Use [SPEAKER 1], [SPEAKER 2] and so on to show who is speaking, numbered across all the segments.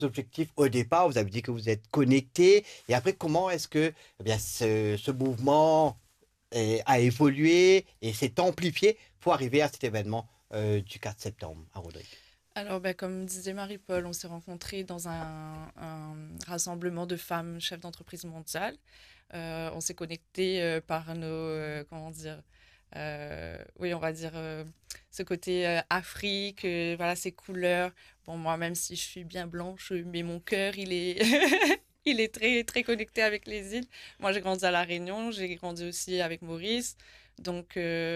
[SPEAKER 1] objectifs au départ? Vous avez dit que vous êtes connecté. Et après, comment est-ce que eh bien, ce mouvement a évolué et s'est amplifié pour arriver à cet événement du 4 septembre à Rodrigue?
[SPEAKER 2] Alors, ben, comme disait Marie-Paul, on s'est rencontrés dans un rassemblement de femmes chefs d'entreprise mondiales. On s'est connectés par nos, comment dire, oui, on va dire ce côté Afrique, voilà, ces couleurs. Bon, moi, même si je suis bien blanche, mais mon cœur, il est, il est très, très connecté avec les îles. Moi, j'ai grandi à La Réunion, j'ai grandi aussi avec Maurice. Donc,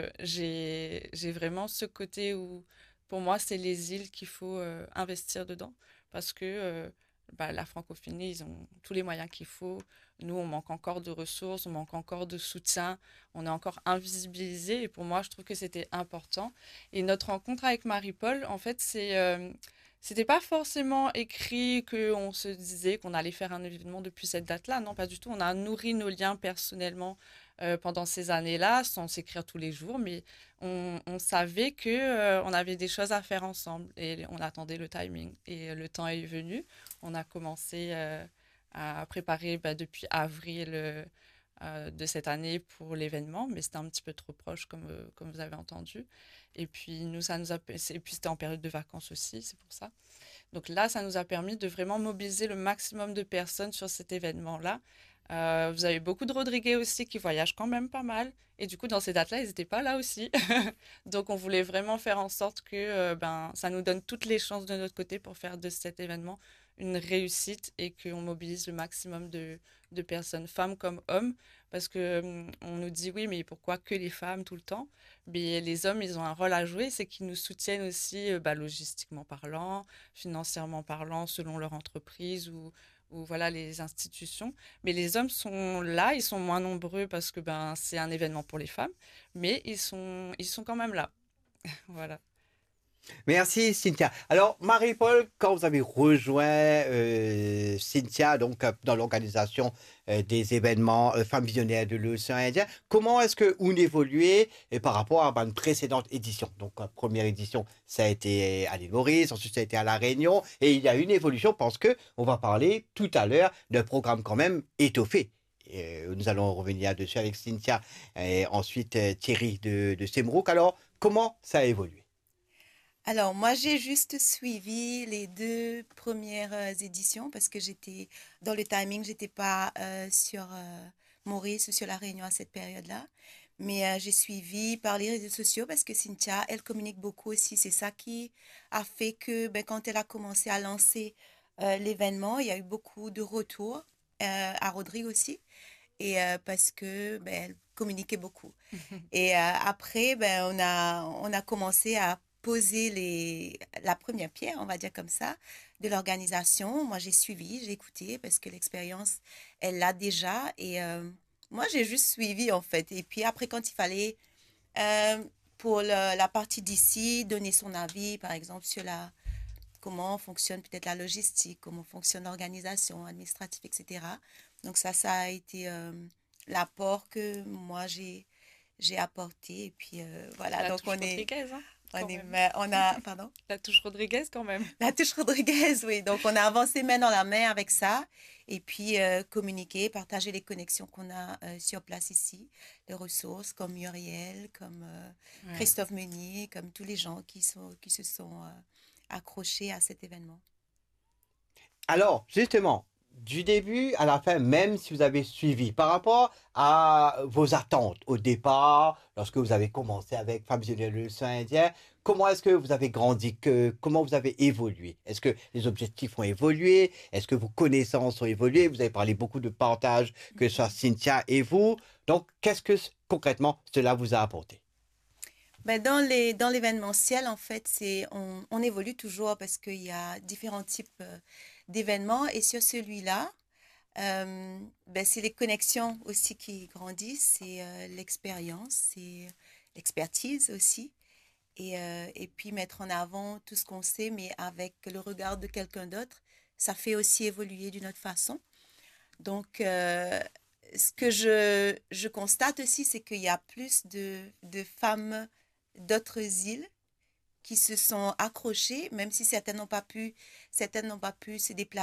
[SPEAKER 2] j'ai vraiment ce côté où, pour moi, c'est les îles qu'il faut investir dedans parce que bah, la francophonie, ils ont tous les moyens qu'il faut. Nous, on manque encore de ressources, on manque encore de soutien, on est encore invisibilisé. Et pour moi, je trouve que c'était important. Et notre rencontre avec Marie-Paul, en fait, c'était pas forcément écrit qu'on se disait qu'on allait faire un événement depuis cette date-là. Non, pas du tout. On a nourri nos liens personnellement pendant ces années-là, sans s'écrire tous les jours, mais on savait que on avait des choses à faire ensemble et on attendait le timing. Et le temps est venu. On a commencé à préparer bah, depuis avril de cette année pour l'événement, mais c'était un petit peu trop proche, comme vous avez entendu. Et puis, nous, et puis c'était en période de vacances aussi, c'est pour ça. Donc là, ça nous a permis de vraiment mobiliser le maximum de personnes sur cet événement-là. Vous avez beaucoup de Rodriguais aussi qui voyagent quand même pas mal. Et du coup, dans ces dates-là, ils n'étaient pas là aussi. Donc, on voulait vraiment faire en sorte que ben, ça nous donne toutes les chances de notre côté pour faire de cet événement une réussite et qu'on mobilise le maximum de personnes, femmes comme hommes. Parce que on nous dit oui, mais pourquoi que les femmes tout le temps? Mais les hommes, ils ont un rôle à jouer, c'est qu'ils nous soutiennent aussi bah, logistiquement parlant, financièrement parlant, selon leur entreprise ou voilà les institutions. Mais les hommes sont là, ils sont moins nombreux parce que ben c'est un événement pour les femmes, mais ils sont quand même là. Voilà.
[SPEAKER 1] Merci Cynthia. Alors Marie-Paul, quand vous avez rejoint Cynthia donc dans l'organisation des événements Femmes visionnaires de l'océan Indien, comment est-ce que vous évoluez par rapport à une précédente édition? Donc la première édition, ça a été à l'île Maurice, ensuite ça a été à La Réunion, et il y a une évolution parce que on va parler tout à l'heure d'un programme quand même étoffé. Nous allons revenir dessus avec Cynthia et ensuite Thierry de Semrouk. Alors, comment ça a évolué?
[SPEAKER 3] Alors, moi, j'ai juste suivi les deux premières éditions parce que j'étais dans le timing, j'étais pas sur Maurice ou sur La Réunion à cette période-là. Mais j'ai suivi par les réseaux sociaux parce que Cynthia, elle communique beaucoup aussi. C'est ça qui a fait que ben, quand elle a commencé à lancer l'événement, il y a eu beaucoup de retours à Rodrigue aussi. Et parce que ben, elle communiquait beaucoup. Et après, ben, on a commencé à poser la première pierre, on va dire comme ça, de l'organisation. Moi, j'ai suivi, j'ai écouté parce que l'expérience, elle l'a déjà. Et moi, j'ai juste suivi, en fait. Et puis après, quand il fallait, euh, pour la partie d'ici, donner son avis, par exemple, sur comment fonctionne peut-être la logistique, comment fonctionne l'organisation administrative, etc. Donc ça a été l'apport que moi, j'ai apporté. Et puis voilà,
[SPEAKER 2] La
[SPEAKER 3] donc
[SPEAKER 2] touche Rodriguez, hein, quand même.
[SPEAKER 3] on a, pardon,
[SPEAKER 2] La touche Rodriguez quand même.
[SPEAKER 3] la touche Rodriguez, oui. Donc on a avancé main dans la main avec ça. Et puis communiquer, partager les connexions qu'on a sur place ici, les ressources comme Muriel, comme
[SPEAKER 2] Ouais.
[SPEAKER 3] Christophe Meunier, comme tous les gens qui se sont accrochés à cet événement.
[SPEAKER 1] Alors, justement, du début à la fin, même si vous avez suivi par rapport à vos attentes au départ, lorsque vous avez commencé avec Femmes et le sein indien, comment est-ce que vous avez grandi, comment vous avez évolué? Est-ce que les objectifs ont évolué? Est-ce que vos connaissances ont évolué? Vous avez parlé beaucoup de partage, que ce soit Cynthia et vous. Donc, qu'est-ce que concrètement cela vous a apporté?
[SPEAKER 3] Ben, dans l'événementiel, en fait, on évolue toujours parce qu'il y a différents types d'événements. Et sur celui-là, ben, c'est les connexions aussi qui grandissent, c'est l'expérience, c'est l'expertise aussi. Et puis mettre en avant tout ce qu'on sait, mais avec le regard de quelqu'un d'autre, ça fait aussi évoluer d'une autre façon. Donc, ce que je constate aussi, c'est qu'il y a plus de femmes d'autres îles qui se sont accrochées, même si certaines n'ont pas pu se déplacer